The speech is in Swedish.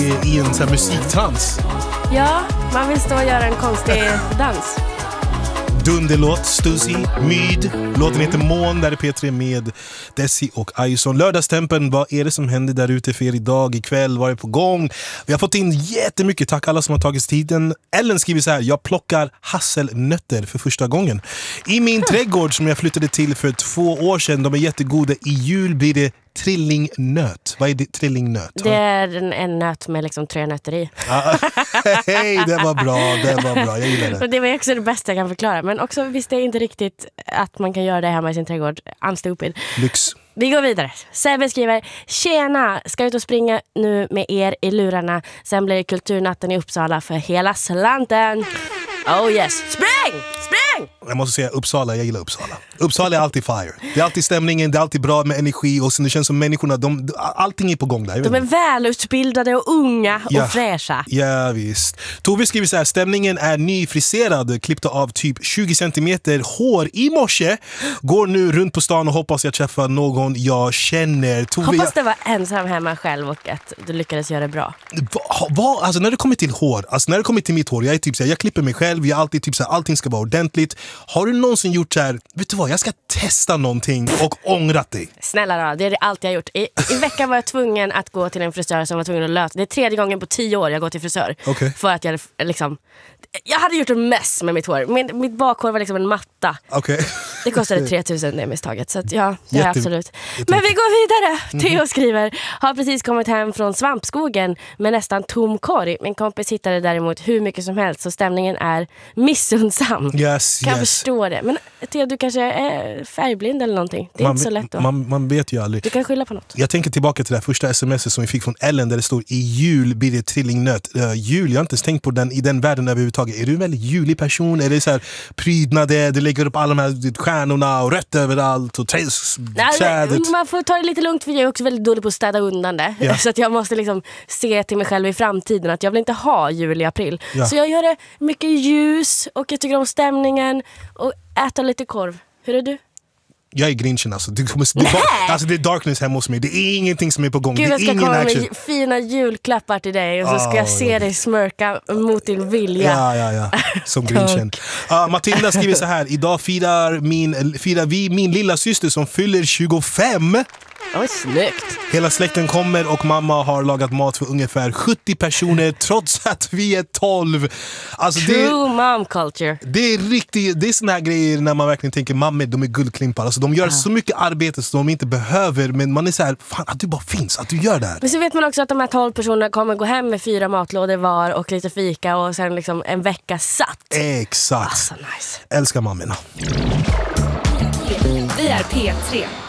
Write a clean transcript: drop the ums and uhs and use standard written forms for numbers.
i en så här musiktrans. Ja, man vill stå och göra en konstig dans. Dunderlåt, Stussy, Myd. Låten heter Mån, där är P3 med Desi och Aison. Lördagstempen, vad är det som händer där ute för er idag, ikväll? Vad är på gång? Vi har fått in jättemycket, tack alla som har tagit tiden. Ellen skriver så här: jag plockar hasselnötter för första gången i min trädgård som jag flyttade till för 2 år sedan. De är jättegoda. I jul blir det trillingnöt. Vad är det, trillingnöt? Det är en nöt med liksom 3 nötter i. Hej, det var bra. Jag gillar det. Och det var också det bästa jag kan förklara. Men också visste jag inte riktigt att man kan göra det hemma i sin trädgård. Unstupid. Lyx. Vi går vidare. Sebbe skriver: tjena, ska ut och springa nu med er i lurarna. Sen blir det kulturnatten i Uppsala för hela slanten. Oh yes, spring! Jag måste säga Uppsala, jag gillar Uppsala. Uppsala är alltid fire. Det är alltid stämningen, det är alltid bra med energi. Och sen det känns som människorna, allting är på gång där. De är välutbildade och unga och fräscha. Ja visst. Tove skriver så här: stämningen är nyfriserad. Klippte av typ 20 centimeter hår i morse. Går nu runt på stan och hoppas jag träffar någon jag känner. Tove, hoppas det var ensam hemma själv och att du lyckades göra det bra. Alltså när det kommer till hår, alltså när det kommer till mitt hår, jag är typ så här, jag klipper mig själv, jag är alltid typ så här, allting ska vara ordentligt. Har du någonsin gjort så här, vet du vad, jag ska testa någonting och ångrat dig? Snälla då, det är det allt jag har gjort. I veckan var jag tvungen att gå till en frisör som var tvungen att lösa. Det är 3:e gången på 10 år jag går till frisör. Okay. För att jag hade gjort en mess med mitt hår. Mitt bakhår var liksom en matta. Okay. Det kostade 3000 det misstaget. Så att, ja, det är absolut. Men vi går vidare. Theo skriver: har precis kommit hem från svampskogen med nästan tom korg. Min kompis hittade däremot hur mycket som helst, så stämningen är missundsam. Kan förstå det. Men Theo, du kanske är färgblind eller någonting. Det är inte så lätt då. Man vet ju aldrig. Du kan skylla på något. Jag tänker tillbaka till det här första sms som vi fick från Ellen, där det står: i jul blir det trillingnöt. Jul, jag har inte ens tänkt på den i den världen överhuvudtaget. Är du en väldigt julig person? Är det så här prydnader, du lägger upp alla de här stjärnorna och rött överallt och trädet? Man får ta det lite lugnt, för jag är också väldigt dålig på att städa undan det. Ja. Så att jag måste liksom se till mig själv i framtiden att jag vill inte ha jul i april. Ja. Så jag gör det mycket ljus och jag tycker om stämningen och äta lite korv. Hur är du? Jag är grinchen alltså. Det är darkness hemma hos mig. Det är ingenting som är på gång. Gud, det är jag ska ingen komma action. med fina julklappar till dig och så ska jag se dig smörka mot din vilja. Ja. Som grinchen. Matilda skriver så här: idag firar vi min lilla syster som fyller 25. Oj, snyggt. Hela släkten kommer och mamma har lagat mat för ungefär 70 personer trots att vi är 12. Alltså True mom culture. Det är såna här grejer när man verkligen tänker mammor, de är guldklimpar. Alltså de gör så mycket arbete som de inte behöver, men man är så här, fan att du bara finns, att du gör det här. Men så vet man också att de här 12 personerna kommer gå hem med 4 matlådor var och lite fika och sen liksom en vecka satt. Exakt. Alltså, nice. Älskar mammorna. Vi är P3.